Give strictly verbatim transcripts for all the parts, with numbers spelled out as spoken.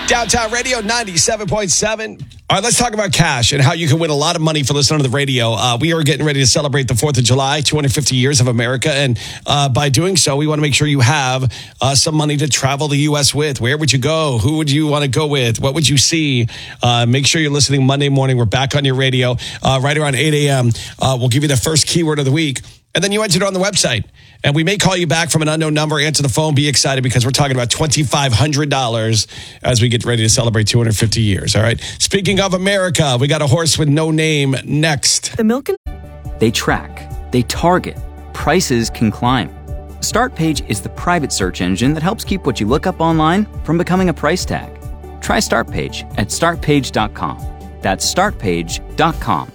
Downtown Radio ninety-seven point seven. All right, let's talk about cash and how you can win a lot of money for listening to the radio. Uh, we are getting ready to celebrate the fourth of July, two hundred fifty years of America. And uh, by doing so, we want to make sure you have uh, some money to travel the U S with. Where would you go? Who would you want to go with? What would you see? Uh, make sure you're listening Monday morning. We're back on your radio uh, right around eight a.m. Uh, we'll give you the first keyword of the week. And then you enter it on the website. And we may call you back from an unknown number. Answer the phone. Be excited because we're talking about twenty-five hundred dollars as we get ready to celebrate two hundred fifty years. All right. Speaking of America, we got a horse with no name next. The milk and... They track. They target. Prices can climb. StartPage is the private search engine that helps keep what you look up online from becoming a price tag. Try StartPage at start page dot com. That's start page dot com.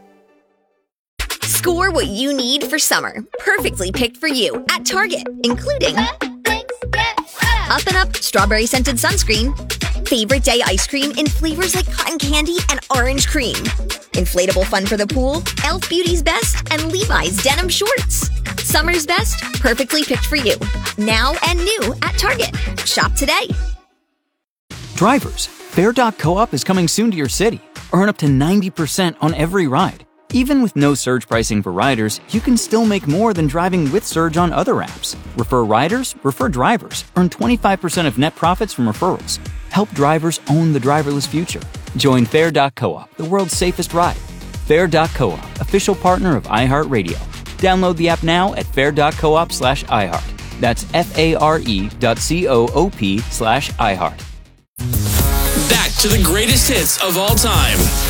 Score what you need for summer. Perfectly picked for you at Target, including Up and Up Strawberry Scented Sunscreen, Favorite Day Ice Cream in flavors like cotton candy and orange cream, Inflatable Fun for the Pool, e l f Beauty's Best, and Levi's Denim Shorts. Summer's best, perfectly picked for you. Now and new at Target. Shop today. Drivers, Fair dot coop is coming soon to your city. Earn up to ninety percent on every ride. Even with no surge pricing for riders, you can still make more than driving with Surge on other apps. Refer riders, refer drivers. Earn twenty-five percent of net profits from referrals. Help drivers own the driverless future. Join Fair dot coop, the world's safest ride. Fair dot coop, official partner of iHeartRadio. Download the app now at fair dot coop slash iHeart. That's F-A-R-E dot C-O-O-P slash iHeart. Back to the greatest hits of all time.